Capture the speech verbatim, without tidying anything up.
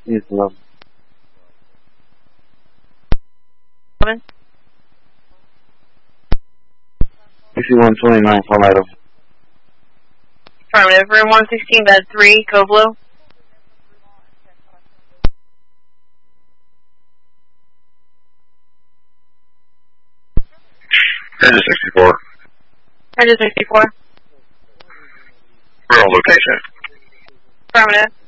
Yes, ma'am. sixty-one twenty-nine, call item. Affirmative. Room one sixteen, bed three, Coblo. Engine sixty-four. Engine sixty-four. We're on location. Affirmative.